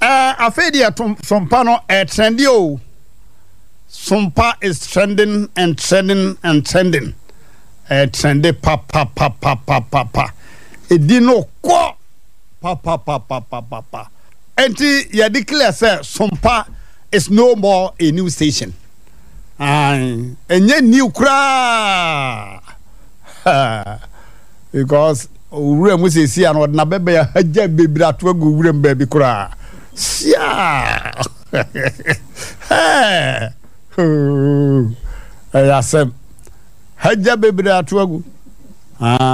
Afedia Sompa no trendy o. Sompa is trending and trending and trending. Trendy pa. Edino ko pa. Enti ya declare say Sompa is no more a new station. Enye new kra. Because ure mu se si an na bebe ya haja bebira to agu ure mbabi kra. Sia. Ya sem haja bebira to agu.